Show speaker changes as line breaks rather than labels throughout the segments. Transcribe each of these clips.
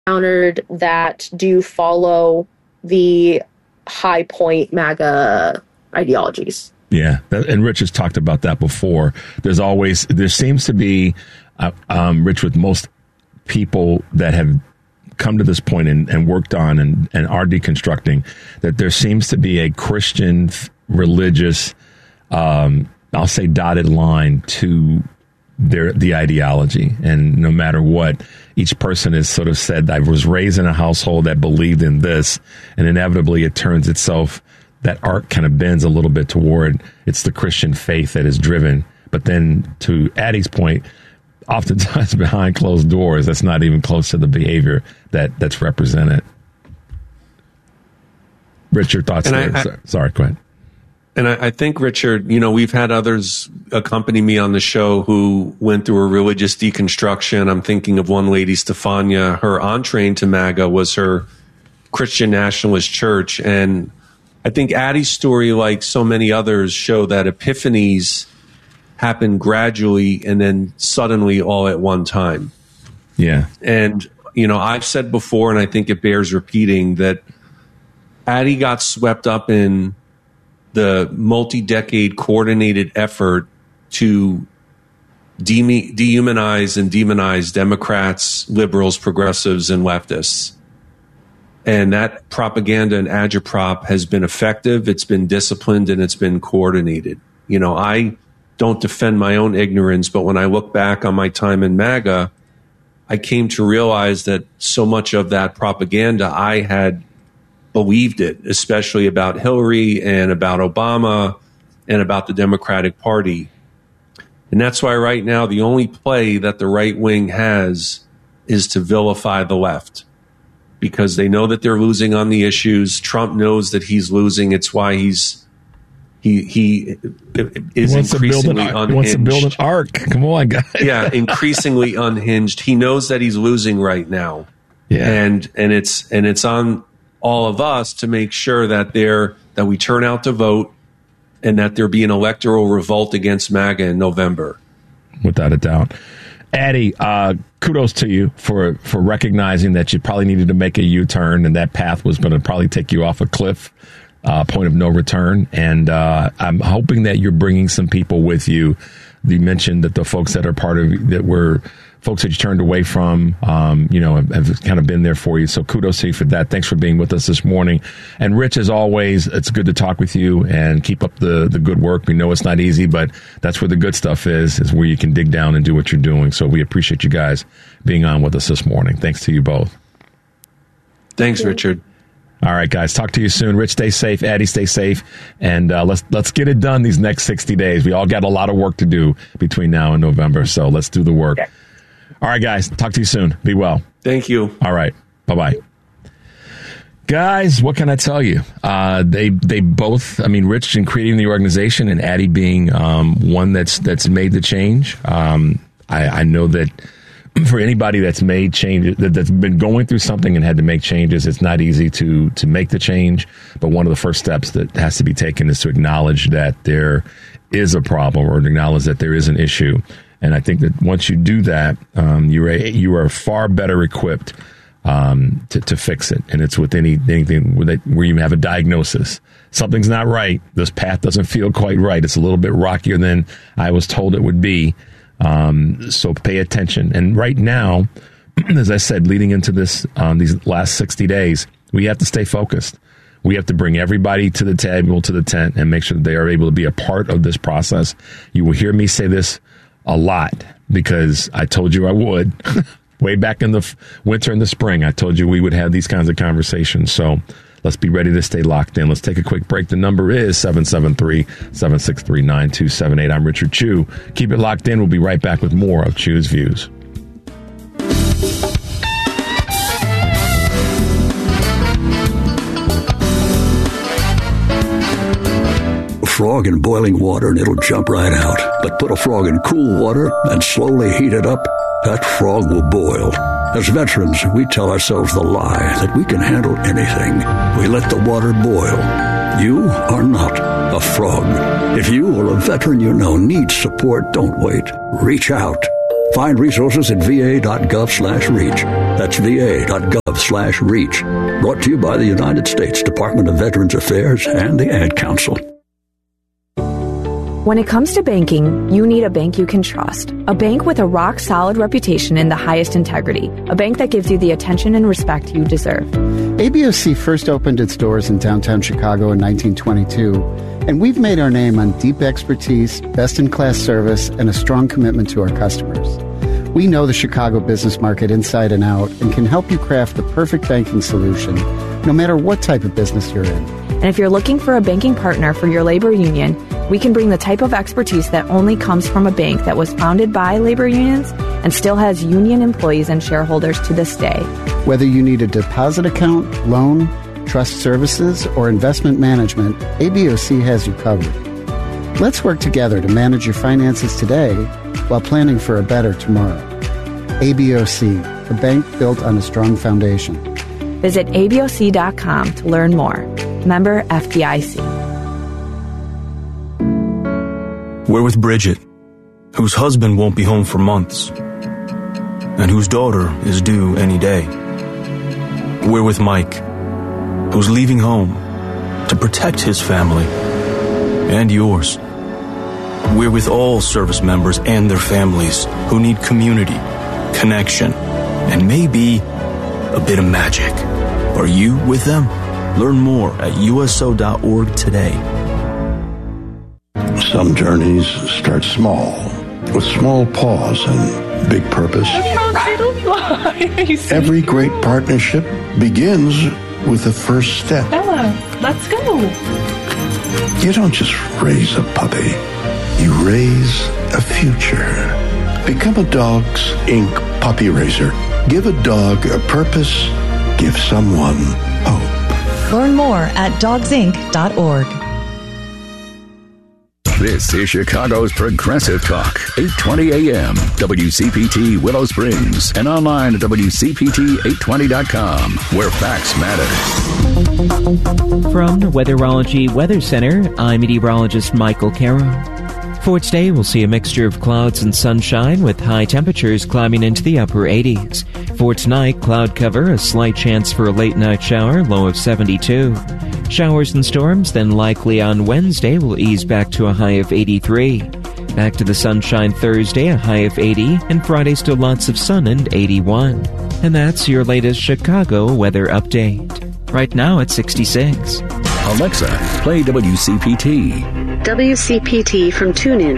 encountered that do follow the High Point MAGA ideologies.
Yeah, and Rich has talked about that before. There seems to be, Rich, with most people that have come to this point and worked on and are deconstructing, that there seems to be a Christian religious, I'll say, dotted line to the ideology. And no matter what, each person has sort of said, I was raised in a household that believed in this, and inevitably it turns itself, that arc kind of bends a little bit toward it's the Christian faith that is driven. But then to Addie's point, oftentimes behind closed doors, that's not even close to the behavior that's represented. Rich, your thoughts there? Sorry, go ahead.
And I think, Richard, we've had others accompany me on the show who went through a religious deconstruction. I'm thinking of one lady, Stefania. Her entree into MAGA was her Christian Nationalist Church. And I think Addie's story, like so many others, show that epiphanies happen gradually and then suddenly all at one time.
Yeah.
And, I've said before, and I think it bears repeating, that Addie got swept up in the multi-decade coordinated effort to dehumanize and demonize Democrats, liberals, progressives, and leftists. And that propaganda and agitprop has been effective, it's been disciplined, and it's been coordinated. I don't defend my own ignorance, but when I look back on my time in MAGA, I came to realize that so much of that propaganda I had believed it, especially about Hillary and about Obama and about the Democratic Party. And that's why right now the only play that the right wing has is to vilify the left, because they know that they're losing on the issues. Trump knows that he's losing. It's why he is increasingly unhinged.
He wants to build an arc. Come on, guys.
Yeah, increasingly unhinged. He knows that he's losing right now.
Yeah.
And it's on all of us to make sure that we turn out to vote and that there be an electoral revolt against MAGA in November.
Without a doubt. Addie, kudos to you for recognizing that you probably needed to make a U-turn, and that path was going to probably take you off a cliff, point of no return. And I'm hoping that you're bringing some people with you. You mentioned that the folks that are part of that were folks that you turned away from, have kind of been there for you. So kudos to you for that. Thanks for being with us this morning. And Rich, as always, it's good to talk with you, and keep up the good work. We know it's not easy, but that's where the good stuff is where you can dig down and do what you're doing. So we appreciate you guys being on with us this morning. Thanks to you both.
Thanks, Richard.
All right, guys. Talk to you soon. Rich, stay safe. Addie, stay safe. And let's get it done these next 60 days. We all got a lot of work to do between now and November. So let's do the work. Okay. All right, guys. Talk to you soon. Be well.
Thank you.
All right. Bye-bye. Guys, what can I tell you? They both, Rich in creating the organization and Addie being one that's made the change. I know that for anybody that's made changes, that's been going through something and had to make changes, it's not easy to make the change. But one of the first steps that has to be taken is to acknowledge that there is a problem, or to acknowledge that there is an issue. And I think that once you do that, you are far better equipped to fix it. And it's with anything where you have a diagnosis. Something's not right. This path doesn't feel quite right. It's a little bit rockier than I was told it would be. So pay attention. And right now, as I said, leading into this, these last 60 days, we have to stay focused. We have to bring everybody to the table, to the tent, and make sure that they are able to be a part of this process. You will hear me say this a lot because I told you I would. Way back in the winter and the spring, I told you we would have these kinds of conversations. So let's be ready to stay locked in. Let's take a quick break. The number is 773-763-9278. I'm Richard Chew. Keep it locked in. We'll be right back with more of Chew's Views.
Frog in boiling water and it'll jump right out. But put a frog in cool water and slowly heat it up, that frog will boil. As veterans, we tell ourselves the lie that we can handle anything. We let the water boil. You are not a frog. If you or a veteran you know needs support, don't wait. Reach out. Find resources at va.gov/reach. That's va.gov/reach. Brought to you by the United States Department of Veterans Affairs and the Ad Council.
When it comes to banking, you need a bank you can trust. A bank with a rock-solid reputation and the highest integrity. A bank that gives you the attention and respect you deserve.
ABOC first opened its doors in downtown Chicago in 1922, and we've made our name on deep expertise, best-in-class service, and a strong commitment to our customers. We know the Chicago business market inside and out and can help you craft the perfect banking solution, no matter what type of business you're in.
And if you're looking for a banking partner for your labor union, we can bring the type of expertise that only comes from a bank that was founded by labor unions and still has union employees and shareholders to this day.
Whether you need a deposit account, loan, trust services, or investment management, ABOC has you covered. Let's work together to manage your finances today while planning for a better tomorrow. ABOC, a bank built on a strong foundation.
Visit aboc.com to learn more. Member FDIC.
We're with Bridget, whose husband won't be home for months, and whose daughter is due any day. We're with Mike, who's leaving home to protect his family and yours. We're with all service members and their families who need community, connection, and maybe a bit of magic. Are you with them? Learn more at uso.org today.
Some journeys start small, with small pause and big purpose. Every great partnership begins with the first step.
Bella, let's go.
You don't just raise a puppy. You raise a future. Become a Dogs Inc. puppy raiser. Give a dog a purpose. Give someone hope.
Learn more at dogsinc.org.
This is Chicago's Progressive Talk, 820 AM, WCPT Willow Springs, and online at WCPT820.com, where facts matter.
From the Weatherology Weather Center, I'm meteorologist Michael Caro. For today, we'll see a mixture of clouds and sunshine with high temperatures climbing into the upper 80s. For tonight, cloud cover, a slight chance for a late night shower, low of 72. Showers and storms then likely on Wednesday will ease back to a high of 83. Back to the sunshine Thursday, a high of 80, and Friday still lots of sun and 81. And that's your latest Chicago weather update. Right now it's 66.
Alexa, play WCPT.
WCPT from TuneIn.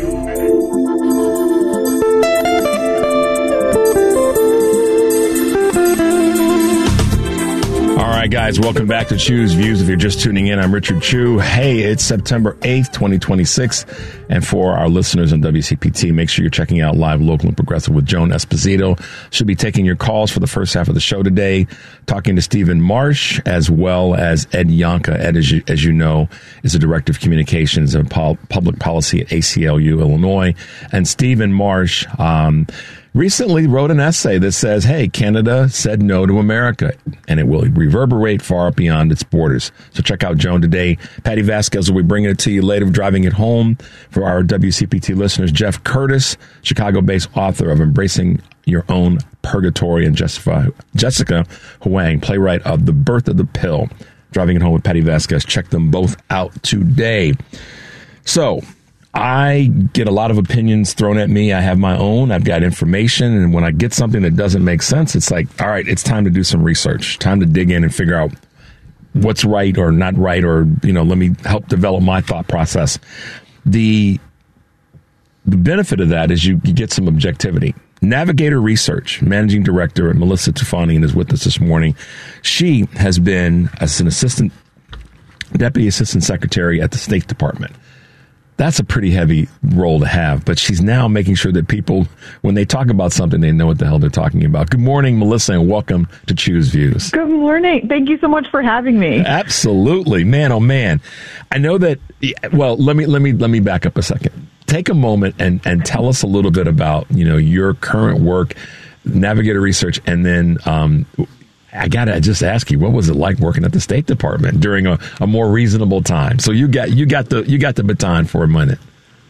All right, guys, welcome back to Chew's Views. If you're just tuning in, I'm Richard Chew. Hey, it's September 8th, 2026. And for our listeners on WCPT, make sure you're checking out Live, Local, and Progressive with Joan Esposito. She'll be taking your calls for the first half of the show today, talking to Stephen Marsh, as well as Ed Yonka. Ed, as you know, is the Director of Communications and Public Policy at ACLU, Illinois. And Stephen Marsh recently wrote an essay that says, hey, Canada said no to America, and it will reverberate far beyond its borders. So check out Joan today. Patty Vasquez will be bringing it to you later, driving it home. For our WCPT listeners, Jeff Curtis, Chicago-based author of Embracing Your Own Purgatory, and Jessica Huang, playwright of The Birth of the Pill. Driving it home with Patty Vasquez. Check them both out today. So I get a lot of opinions thrown at me. I have my own. I've got information. And when I get something that doesn't make sense, it's like, all right, it's time to do some research. Time to dig in and figure out what's right or not right, or, let me help develop my thought process. The benefit of that is you get some objectivity. Navigator Research, Managing Director Melissa Tufani is with us this morning. She has been as an Deputy Assistant Secretary at the State Department. That's a pretty heavy role to have, but she's now making sure that people, when they talk about something, they know what the hell they're talking about. Good morning, Melissa, and welcome to Chew's Views.
Good morning. Thank you so much for having me.
Absolutely. Man, oh man. I know that, well, let me back up a second. Take a moment and tell us a little bit about, your current work, Navigator Research, and then I gotta just ask you, what was it like working at the State Department during a more reasonable time? So you got the baton for a minute.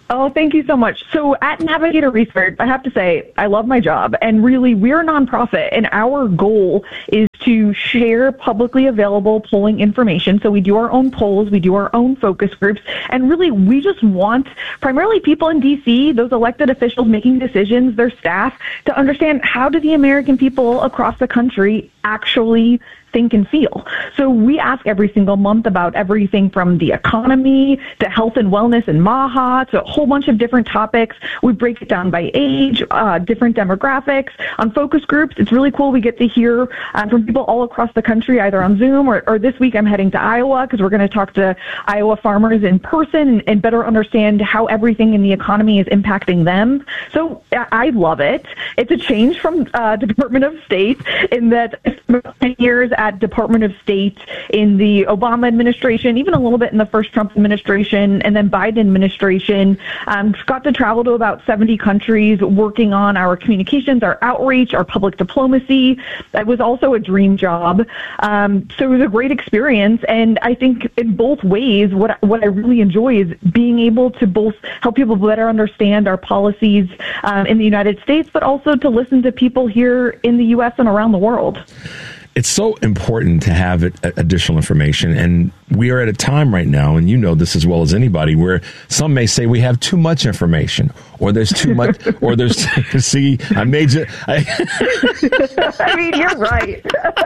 Oh, thank you so much. So at Navigator Research, I have to say, I love my job. And really, we're a nonprofit, and our goal is to share publicly available polling information. So we do our own polls, we do our own focus groups, and really, we just want primarily people in D.C., those elected officials making decisions, their staff, to understand how do the American people across the country actually think and feel. So we ask every single month about everything from the economy to health and wellness and MAHA to a whole bunch of different topics. We break it down by age, different demographics. On focus groups, it's really cool. We get to hear from people all across the country, either on Zoom or this week I'm heading to Iowa because we're going to talk to Iowa farmers in person and better understand how everything in the economy is impacting them. So I love it. It's a change from Department of State in that 10 years at Department of State in the Obama administration, even a little bit in the first Trump administration, and then Biden administration. Got to travel to about 70 countries working on our communications, our outreach, our public diplomacy. That was also a dream job. So it was a great experience. And I think in both ways, what I really enjoy is being able to both help people better understand our policies in the United States, but also to listen to people here in the U.S. and around the world.
It's so important to have additional information, and we are at a time right now, and you know this as well as anybody, where some may say we have too much information, or there's too much, or there's, see, I made you.
I mean, you're right.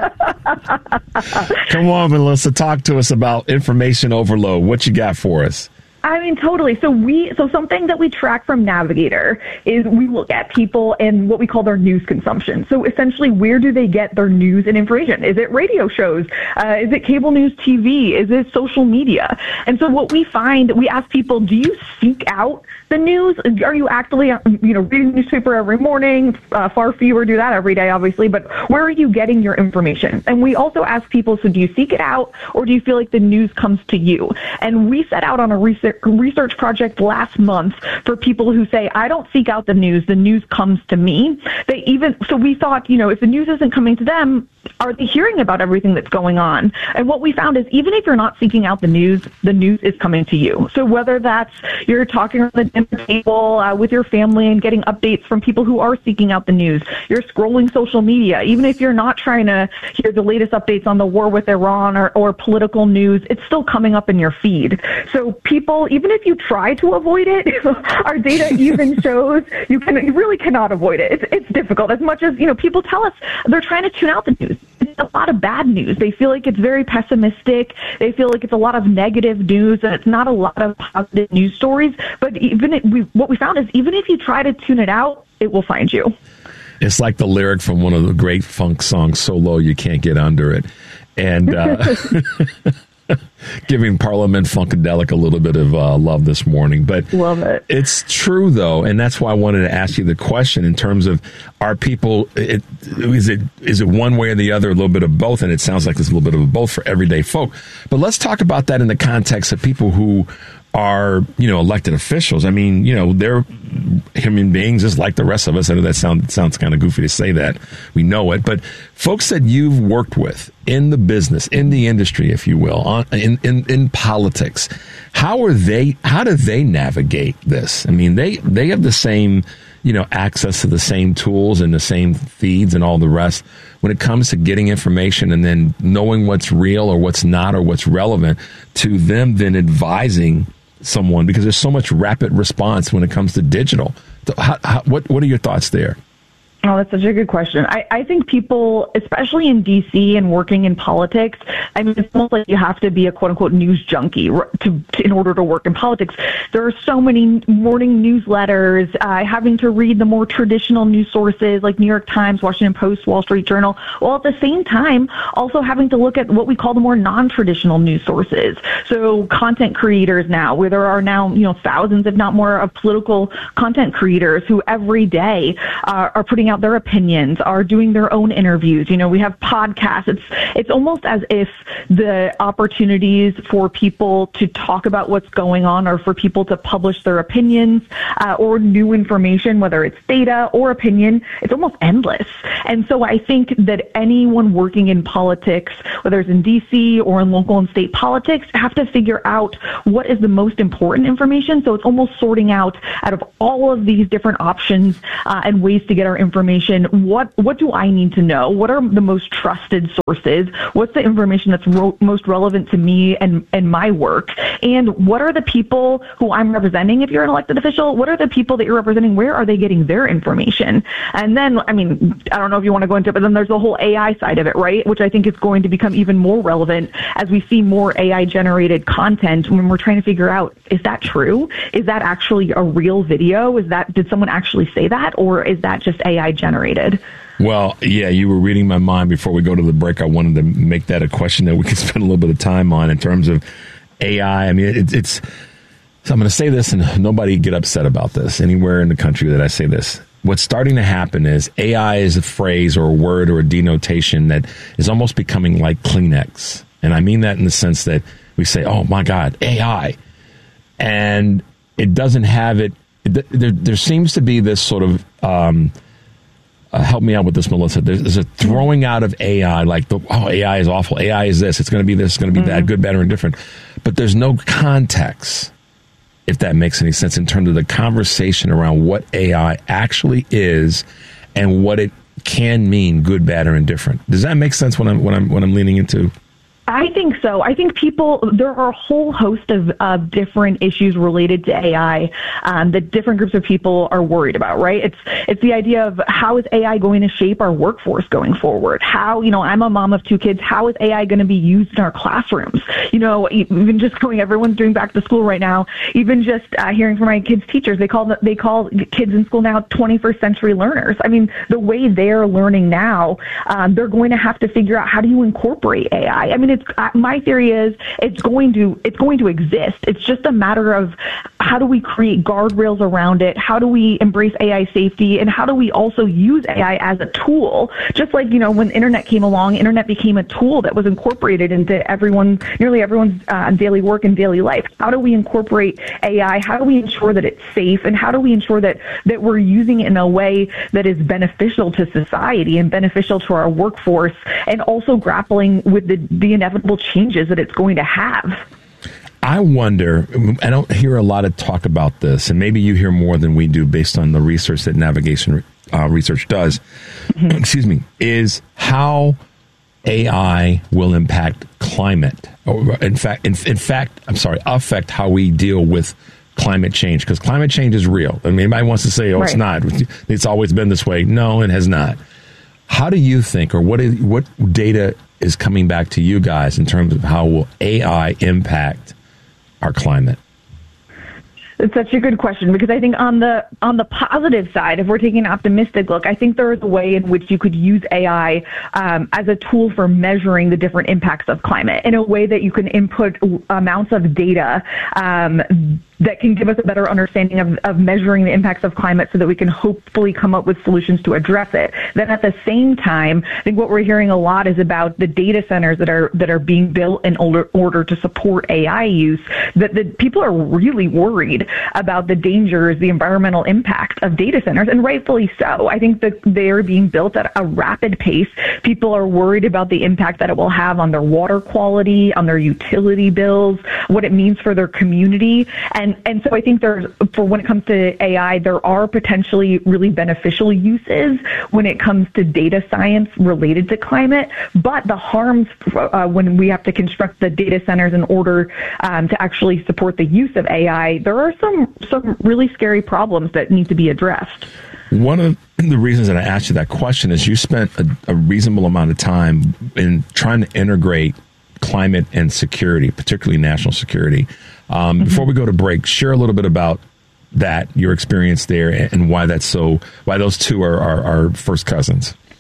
Come on, Melissa, talk to us about information overload. What you got for us?
I mean, totally. So something that we track from Navigator is we look at people and what we call their news consumption. So essentially, where do they get their news and information? Is it radio shows? Is it cable news TV? Is it social media? And so what we find, we ask people, do you seek out the news? Are you actively, reading the newspaper every morning? Far fewer do that every day, obviously, but where are you getting your information? And we also ask people, so do you seek it out, or do you feel like the news comes to you? And we set out on a research project last month for people who say, I don't seek out the news comes to me. So we thought, if the news isn't coming to them, are they hearing about everything that's going on? And what we found is even if you're not seeking out the news is coming to you. So whether that's you're talking around the dinner table with your family and getting updates from people who are seeking out the news, you're scrolling social media, even if you're not trying to hear the latest updates on the war with Iran or political news, it's still coming up in your feed. So people, even if you try to avoid it, our data even shows you really cannot avoid it. It's difficult. As much as, people tell us they're trying to tune out the news. It's a lot of bad news. They feel like it's very pessimistic. They feel like it's a lot of negative news, and it's not a lot of positive news stories. But what we found is even if you try to tune it out, it will find you.
It's like the lyric from one of the great funk songs, "So Low You Can't Get Under It." And giving Parliament Funkadelic a little bit of love this morning. But
love it.
It's true, though, and that's why I wanted to ask you the question in terms of, are people, is it one way or the other, a little bit of both? And it sounds like there's a little bit of both for everyday folk. But let's talk about that in the context of people who are, elected officials. I mean, they're human beings just like the rest of us. I know that sounds kind of goofy to say that. We know it. But folks that you've worked with in the business, in the industry, if you will, in politics, how do they navigate this? I mean, they have the same, access to the same tools and the same feeds and all the rest when it comes to getting information and then knowing what's real or what's not or what's relevant to them, then advising someone, because there's so much rapid response when it comes to digital. What are your thoughts there?
Oh, that's such a good question. I think people, especially in D.C. and working in politics, I mean, it's almost like you have to be a quote-unquote news junkie in order to work in politics. There are so many morning newsletters, having to read the more traditional news sources like New York Times, Washington Post, Wall Street Journal, while at the same time also having to look at what we call the more non-traditional news sources. So content creators now, where there are now, thousands, if not more, of political content creators who every day are putting out their opinions, are doing their own interviews. You know, we have podcasts. It's almost as if the opportunities for people to talk about what's going on or for people to publish their opinions or new information, whether it's data or opinion, it's almost endless. And so I think that anyone working in politics, whether it's in DC or in local and state politics, have to figure out what is the most important information. So it's almost sorting out of all of these different options and ways to get our information. What do I need to know? What are the most trusted sources? What's the information that's most relevant to me and my work? And what are the people who I'm representing? If you're an elected official, what are the people that you're representing? Where are they getting their information? And then, I mean, I don't know if you want to go into it, but then there's the whole AI side of it, right? Which I think is going to become even more relevant as we see more AI generated content when we're trying to figure out, is that true? Is that actually a real video? Did someone actually say that? Or is that just AI generated?
Well, yeah, you were reading my mind before we go to the break. I wanted to make that a question that we could spend a little bit of time on in terms of AI. I mean, so I'm going to say this, and nobody get upset about this anywhere in the country that I say this. What's starting to happen is AI is a phrase or a word or a denotation that is almost becoming like Kleenex. And I mean that in the sense that we say, oh, my God, AI. And it doesn't have it. There seems to be this sort of help me out with this, Melissa. There's a throwing out of AI, like, AI is awful. AI is this. It's going to be this. It's going to be that. Good, bad, or indifferent. But there's no context, if that makes any sense, in terms of the conversation around what AI actually is and what it can mean, good, bad, or indifferent. Does that make sense when I'm leaning into?
I think so. I think there are a whole host of different issues related to AI that different groups of people are worried about, right? It's the idea of how is AI going to shape our workforce going forward? How, I'm a mom of 2 kids. How is AI going to be used in our classrooms? Even just everyone's doing back to school right now. Even just hearing from my kids' teachers, they call kids in school now 21st century learners. I mean, the way they're learning now, they're going to have to figure out how do you incorporate AI. I mean, my theory is it's going to exist. It's just a matter of how do we create guardrails around it? How do we embrace AI safety? And how do we also use AI as a tool? Just like, when the internet came along, internet became a tool that was incorporated into nearly everyone's daily work and daily life. How do we incorporate AI? How do we ensure that it's safe? And how do we ensure that we're using it in a way that is beneficial to society and beneficial to our workforce, and also grappling with the inevitable changes that it's going to have?
I wonder, I don't hear a lot of talk about this, and maybe you hear more than we do based on the research that Navigation Research does, is how AI will impact climate, or affect how we deal with climate change, because climate change is real. I mean, anybody wants to say, It's not. It's always been this way. No, it has not. How do you think, or what data is coming back to you guys in terms of how will AI impact our climate?
It's such a good question, because I think on the positive side, if we're taking an optimistic look, I think there is a way in which you could use AI as a tool for measuring the different impacts of climate in a way that you can input amounts of data that can give us a better understanding of measuring the impacts of climate so that we can hopefully come up with solutions to address it. Then at the same time, I think what we're hearing a lot is about the data centers that are being built in order to support AI use, that the people are really worried about the dangers, the environmental impact of data centers, and rightfully so. I think that they are being built at a rapid pace. People are worried about the impact that it will have on their water quality, on their utility bills, what it means for their community. And so I think for when it comes to AI, there are potentially really beneficial uses when it comes to data science related to climate, but the harms when we have to construct the data centers in order to actually support the use of AI, there are some really scary problems that need to be addressed.
One of the reasons that I asked you that question is you spent a reasonable amount of time in trying to integrate climate and security, particularly national security. Before we go to break, share a little bit about that, your experience there, and why those two are first cousins.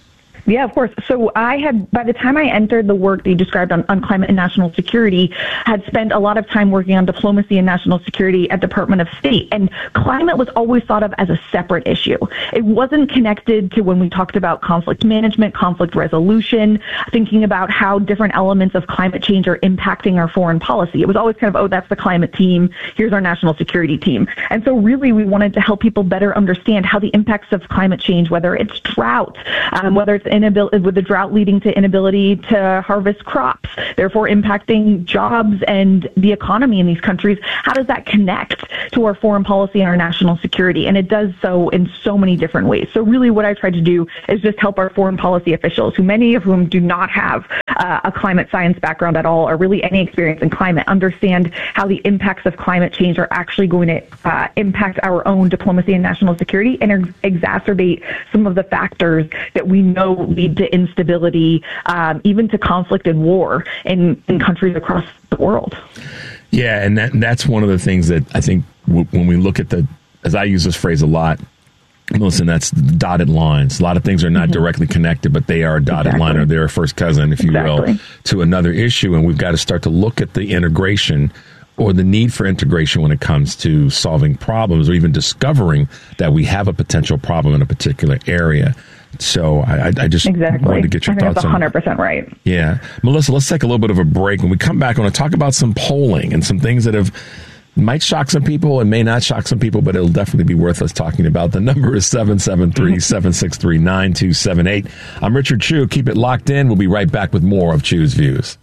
Yeah, of course. So I had, by the time I entered the work that you described on climate and national security, had spent a lot of time working on diplomacy and national security at Department of State. And climate was always thought of as a separate issue. It wasn't connected to when we talked about conflict management, conflict resolution, thinking about how different elements of climate change are impacting our foreign policy. It was always kind of, oh, that's the climate team. Here's our national security team. And so really we wanted to help people better understand how the impacts of climate change, whether it's drought, whether it's inability, with the drought leading to inability to harvest crops, therefore impacting jobs and the economy in these countries. How does that connect to our foreign policy and our national security? And it does so in so many different ways. So really what I tried to do is just help our foreign policy officials, who many of whom do not have a climate science background at all, or really any experience in climate, understand how the impacts of climate change are actually going to impact our own diplomacy and national security and exacerbate some of the factors that we know lead to instability, even to conflict and war in countries across the world.
Yeah, and that's one of the things that I think when we look at as I use this phrase a lot, Melissa, that's dotted lines. A lot of things are not directly connected, but they are a dotted line, or they're a first cousin, if you will, to another issue. And we've got to start to look at the integration or the need for integration when it comes to solving problems or even discovering that we have a potential problem in a particular area. So I just wanted to get your thoughts on that.
That's 100% right.
Yeah. Melissa, let's take a little bit of a break. When we come back, I want to talk about some polling and some things that might shock some people and may not shock some people, but it'll definitely be worth us talking about. The number is 773-763-9278. I'm Richard Chu. Keep it locked in. We'll be right back with more of Chu's Views.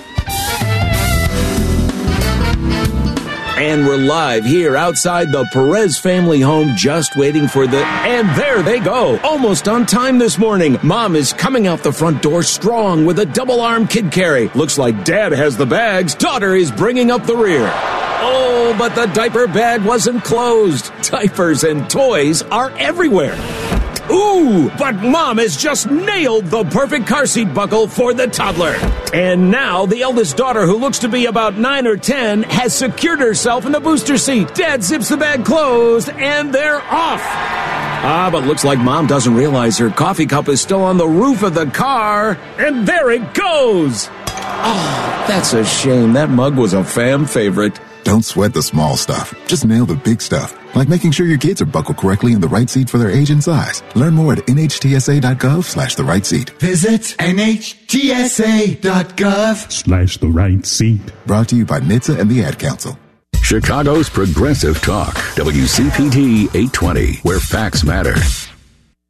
And we're live here outside the Perez family home, just waiting for and there they go. Almost on time this morning. Mom is coming out the front door strong with a double-arm kid carry. Looks like Dad has the bags. Daughter is bringing up the rear. Oh, but the diaper bag wasn't closed. Diapers and toys are everywhere. Ooh, but Mom has just nailed the perfect car seat buckle for the toddler. And now the eldest daughter, who looks to be about 9 or 10, has secured herself in the booster seat. Dad zips the bag closed, and they're off. But looks like Mom doesn't realize her coffee cup is still on the roof of the car. And there it goes. Oh, that's a shame. That mug was a fam favorite.
Don't sweat the small stuff. Just nail the big stuff, like making sure your kids are buckled correctly in the right seat for their age and size. Learn more at nhtsa.gov/the right seat.
Visit nhtsa.gov/the right seat.
Brought to you by NHTSA and the Ad Council.
Chicago's Progressive Talk, WCPT 820, where facts matter.